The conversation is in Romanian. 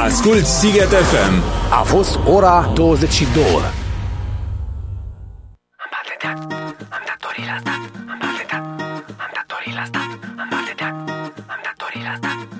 Asculți Sighet FM. A fost ora 22. Am patentat, am datorii la stat.